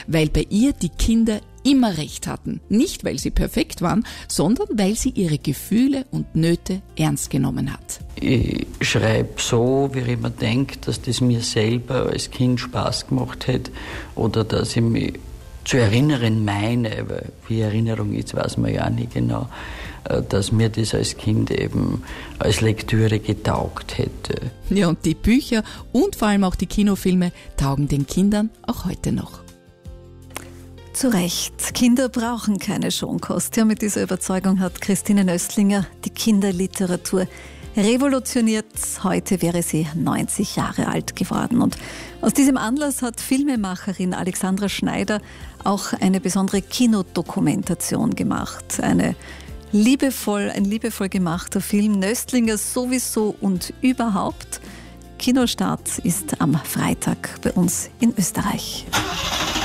weil bei ihr die Kinder immer recht hatten. Nicht, weil sie perfekt waren, sondern weil sie ihre Gefühle und Nöte ernst genommen hat. Ich schreibe so, wie ich mir denke, dass das mir selber als Kind Spaß gemacht hätte oder dass ich mich zu erinnern meine, weil wie Erinnerung ist, weiß man ja nicht genau, dass mir das als Kind eben als Lektüre getaugt hätte. Ja, und die Bücher und vor allem auch die Kinofilme taugen den Kindern auch heute noch. Zu Recht, Kinder brauchen keine Schonkost. Ja, mit dieser Überzeugung hat Christine Nöstlinger die Kinderliteratur revolutioniert. Heute wäre sie 90 Jahre alt geworden. Und aus diesem Anlass hat Filmemacherin Alexandra Schneider auch eine besondere Kinodokumentation gemacht. Ein liebevoll gemachter Film, Nöstlinger sowieso und überhaupt. Kinostart ist am Freitag bei uns in Österreich.